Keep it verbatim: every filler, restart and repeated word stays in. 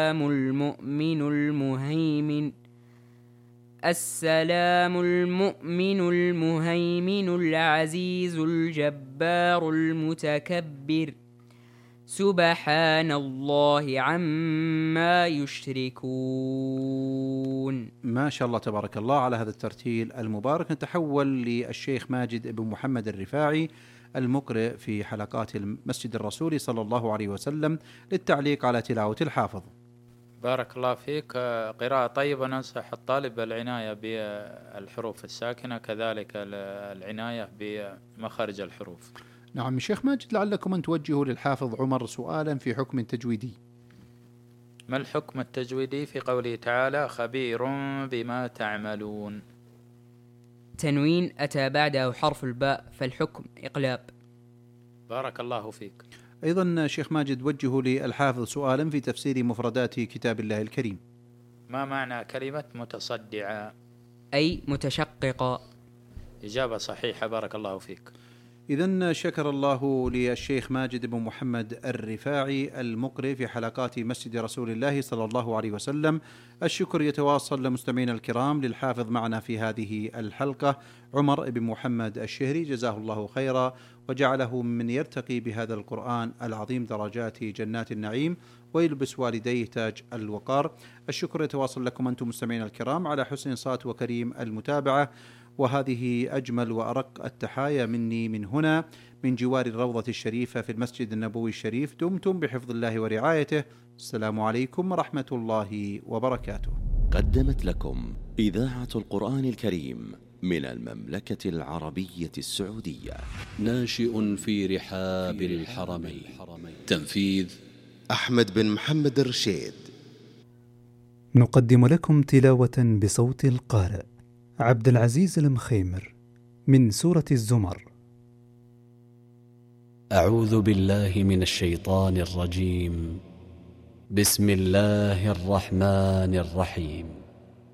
المؤمن المهيمن السلام المؤمن المهيمن العزيز الجبار المتكبر سبحان الله عما يشركون. ما شاء الله تبارك الله على هذا الترتيل المبارك. نتحول للشيخ ماجد بن محمد الرفاعي المقرئ في حلقات المسجد الرسولي صلى الله عليه وسلم للتعليق على تلاوة الحافظ. بارك الله فيك. قراءة طيبة. ننصح الطالب بالعناية بالحروف الساكنة، كذلك العناية بمخارج الحروف. نعم شيخ ماجد، لعلكم أن توجهوا للحافظ عمر سؤالا في حكم تجويدي. ما الحكم التجويدي في قوله تعالى خبير بما تعملون؟ تنوين أتى بعده حرف الباء فالحكم إقلاب. بارك الله فيك. أيضا شيخ ماجد وجهوا للحافظ سؤالا في تفسير مفردات كتاب الله الكريم. ما معنى كلمة متصدعة؟ أي متشققة. إجابة صحيحة، بارك الله فيك. إذن شكر الله للشيخ ماجد بن محمد الرفاعي المقرئ في حلقات مسجد رسول الله صلى الله عليه وسلم. الشكر يتواصل لمستمعينا الكرام للحافظ معنا في هذه الحلقة عمر بن محمد الشهري، جزاه الله خيرا وجعله من يرتقي بهذا القرآن العظيم درجات جنات النعيم ويلبس والديه تاج الوقار. الشكر يتواصل لكم أنتم مستمعينا الكرام على حسن صوت وكريم المتابعة، وهذه أجمل وأرق التحايا مني من هنا من جوار الروضة الشريفة في المسجد النبوي الشريف. دمتم بحفظ الله ورعايته. السلام عليكم ورحمة الله وبركاته. قدمت لكم إذاعة القرآن الكريم من المملكة العربية السعودية. ناشئ في رحاب الحرمين. تنفيذ أحمد بن محمد الرشيد. نقدم لكم تلاوة بصوت القارئ عبد العزيز المخيمر من سورة الزمر. أعوذ بالله من الشيطان الرجيم. بسم الله الرحمن الرحيم.